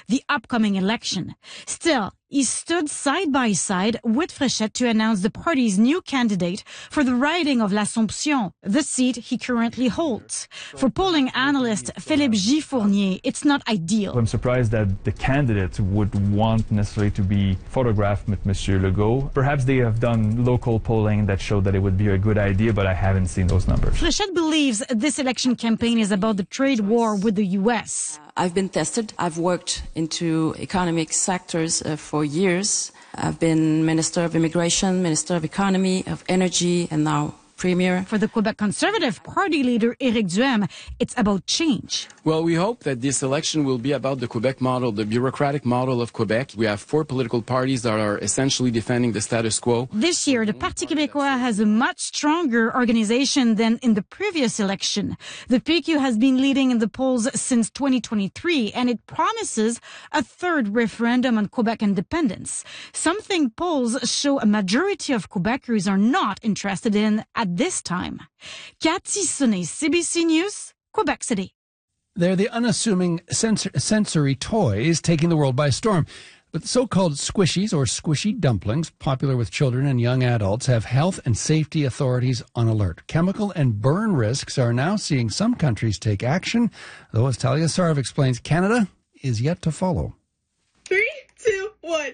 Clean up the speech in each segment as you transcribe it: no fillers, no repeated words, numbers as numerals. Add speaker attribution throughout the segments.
Speaker 1: the upcoming election. Still, he stood side by side with Fréchette to announce the party's new candidate for the riding of L'Assomption, the seat he currently holds. For polling analyst Philippe G. Fournier, it's not ideal.
Speaker 2: I'm surprised that the candidates would want necessarily to be photographed with Monsieur Legault. Perhaps they have done local polling that showed that it would be a good idea, but I haven't seen those numbers.
Speaker 1: Fréchette believes this election campaign is about the trade war with the U.S.
Speaker 3: I've been tested. I've worked into economic sectors for years. I've been Minister of Immigration, Minister of Economy, of Energy, and now Premier.
Speaker 1: For the Quebec Conservative Party leader Éric Duhaime, it's about change.
Speaker 4: Well, we hope that this election will be about the Quebec model, the bureaucratic model of Quebec. We have 4 political parties that are essentially defending the status quo.
Speaker 1: This year, the Parti québécois has a much stronger organization than in the previous election. The PQ has been leading in the polls since 2023, and it promises a third referendum on Quebec independence, something polls show a majority of Quebecers are not interested in at this time. Cathy Sonnet, CBC News, Quebec City.
Speaker 5: They're the unassuming sensory toys taking the world by storm. But so-called squishies or squishy dumplings, popular with children and young adults, have health and safety authorities on alert. Chemical and burn risks are now seeing some countries take action, though, as Talia Sarv explains, Canada is yet to follow.
Speaker 6: 3, 2, 1.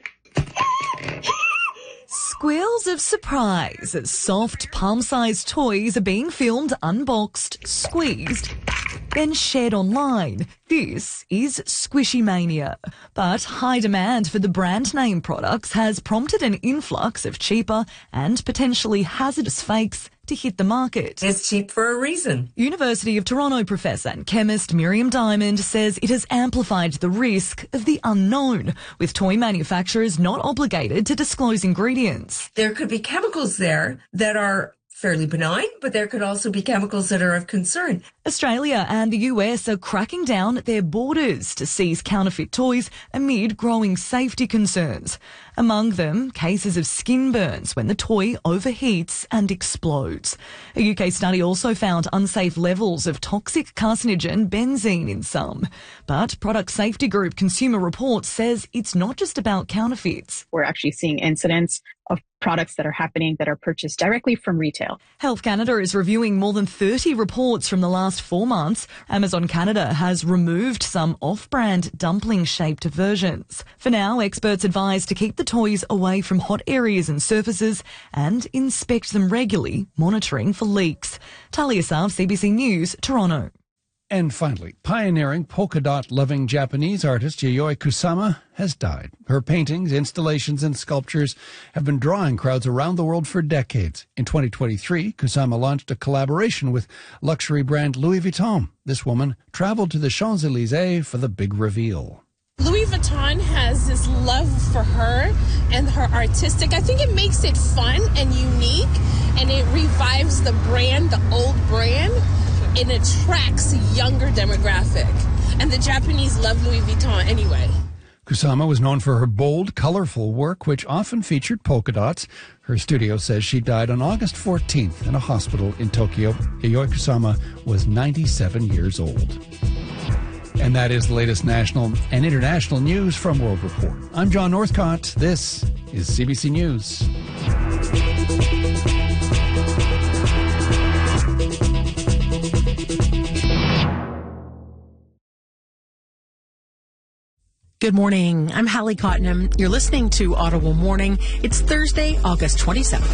Speaker 7: Squeals of surprise as soft, palm-sized toys are being filmed, unboxed, squeezed, then shared online. This is Squishy Mania. But high demand for the brand name products has prompted an influx of cheaper and potentially hazardous fakes to hit the market.
Speaker 8: It's cheap for a reason.
Speaker 7: University of Toronto professor and chemist Miriam Diamond says it has amplified the risk of the unknown, with toy manufacturers not obligated to disclose ingredients.
Speaker 8: There could be chemicals there that are fairly benign, but there could also be chemicals that are of concern.
Speaker 7: Australia and the US are cracking down at their borders to seize counterfeit toys amid growing safety concerns. Among them, cases of skin burns when the toy overheats and explodes. A UK study also found unsafe levels of toxic carcinogen benzene in some. But product safety group Consumer Reports says it's not just about counterfeits.
Speaker 9: We're actually seeing incidents of products that are happening that are purchased directly from retail.
Speaker 7: Health Canada is reviewing more than 30 reports from the last 4 months. Amazon Canada has removed some off-brand dumpling-shaped versions. For now, experts advise to keep the toys away from hot areas and surfaces and inspect them regularly, monitoring for leaks. Talia Sarv, CBC News, Toronto.
Speaker 5: And finally, pioneering polka dot loving Japanese artist Yayoi Kusama has died. Her paintings, installations, and sculptures have been drawing crowds around the world for decades. In 2023, Kusama launched a collaboration with luxury brand Louis Vuitton. This woman traveled to the Champs-Élysées for the big reveal.
Speaker 6: Louis Vuitton has this love for her and her artistic. I think it makes it fun and unique, and it revives the brand, the old brand. It attracts a younger demographic, and the Japanese love Louis Vuitton anyway.
Speaker 5: Kusama was known for her bold, colorful work, which often featured polka dots. Her studio says she died on August 14th in a hospital in Tokyo. Yayoi Kusama was 97 years old. And that is the latest national and international news from World Report. I'm John Northcott. This is CBC News.
Speaker 10: Good morning. I'm Hallie Cottenham. You're listening to Ottawa Morning. It's Thursday, August 27th.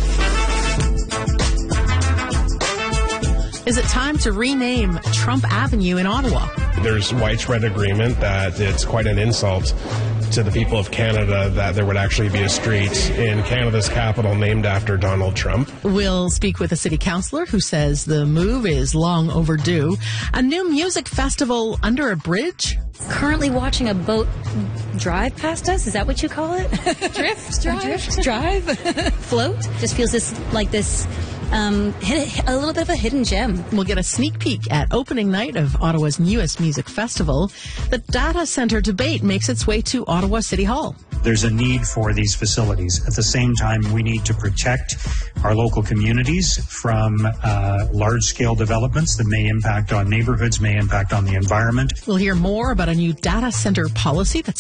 Speaker 10: Is it time to rename Trump Avenue in Ottawa?
Speaker 11: There's widespread agreement that it's quite an insult to the people of Canada that there would actually be a street in Canada's capital named after Donald Trump.
Speaker 10: We'll speak with a city councillor who says the move is long overdue. A new music festival under a bridge?
Speaker 12: Currently watching a boat drive past us. Is that what you call it? Drive? Float? Just feels like this a little bit of a hidden gem.
Speaker 10: We'll get a sneak peek at opening night of Ottawa's newest music festival. The data center debate makes its way to Ottawa City Hall.
Speaker 13: There's a need for these facilities. At the same time, we need to protect our local communities from large-scale developments that may impact on neighborhoods, may impact on the environment.
Speaker 10: We'll hear more about a new data center policy that's